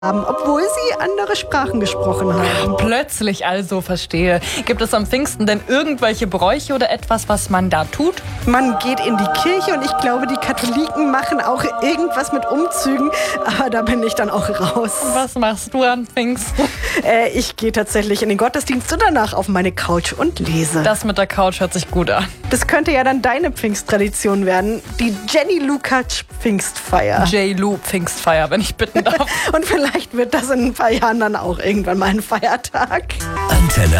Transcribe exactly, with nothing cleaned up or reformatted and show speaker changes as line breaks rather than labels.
haben, obwohl sie andere Sprachen gesprochen haben.
Plötzlich also, verstehe. Gibt es am Pfingsten denn irgendwelche Bräuche oder etwas, was man da tut?
Man geht in die Kirche und ich glaube, die Katholiken machen auch irgendwas mit Umzügen, aber da bin ich dann auch raus.
Was machst du an Pfingsten?
Äh, ich gehe tatsächlich in den Gottesdienst und danach auf meine Couch und lese.
Das mit der Couch hört sich gut an.
Das könnte ja dann deine Pfingsttradition werden, die Jenny Lukacs Pfingstfeier.
J-Lu Pfingstfeier, wenn ich bitten darf.
Und vielleicht wird das in ein paar Jahren dann auch irgendwann mal ein Feiertag.
Antenne